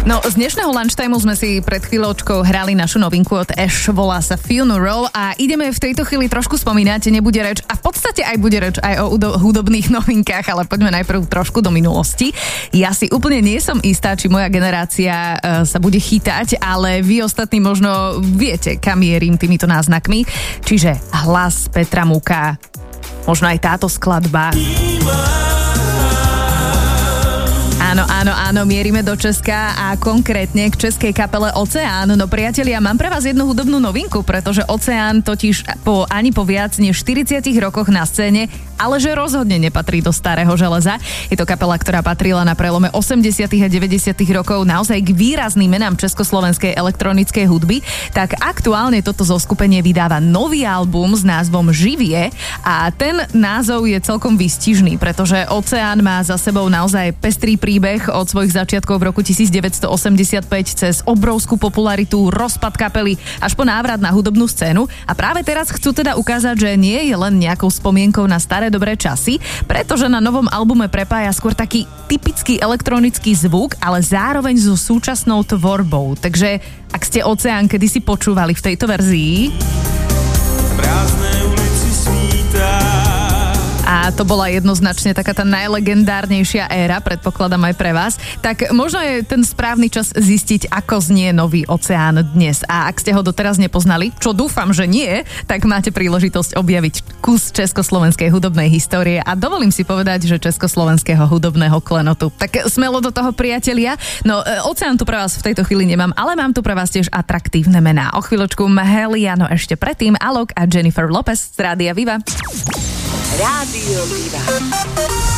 No, z dnešného lunchtimeu sme si pred chvíľočkou hrali našu novinku od Ash, volá sa Funeral a ideme v tejto chvíli trošku spomínať, nebude reč a v podstate aj bude reč aj o hudobných novinkách, ale poďme najprv trošku do minulosti. Ja si úplne nie som istá, či moja generácia sa bude chytať, ale vy ostatní možno viete, kam mierim týmito náznakmi. Čiže hlas Petra Muka, možno aj táto skladba. Áno, mierime do Česka a konkrétne k českej kapele Oceán. No priatelia, mám pre vás jednu hudobnú novinku, pretože Oceán totiž ani po viac než 40 rokoch na scéne, ale že rozhodne nepatrí do starého železa. Je to kapela, ktorá patrila na prelome 80. a 90. rokov naozaj k výrazným menám československej elektronickej hudby. Tak aktuálne toto zoskupenie vydáva nový album s názvom Živie a ten názov je celkom výstižný, pretože Oceán má za sebou naozaj pestrý príbeh od svojich začiatkov v roku 1985 cez obrovskú popularitu, rozpad kapely až po návrat na hudobnú scénu a práve teraz chcú teda ukázať, že nie je len nejakou spomienkou na staré dobré časy, pretože na novom albume prepája skôr taký typický elektronický zvuk, ale zároveň so súčasnou tvorbou. Takže ak ste Oceán kedysi počúvali v tejto verzii, a to bola jednoznačne taká tá najlegendárnejšia éra, predpokladám aj pre vás, tak možno je ten správny čas zistiť, ako znie nový Oceán dnes. A ak ste ho doteraz nepoznali, čo dúfam, že nie, tak máte príležitosť objaviť kus československej hudobnej histórie a dovolím si povedať, že československého hudobného klenotu. Tak smelo do toho, priatelia. No, Oceán tu pre vás v tejto chvíli nemám, ale mám tu pre vás tiež atraktívne mená. O chvíľočku Mahalia, no ešte predtým Alok a Jennifer Lopez z Rádia Viva. Rádio Viva.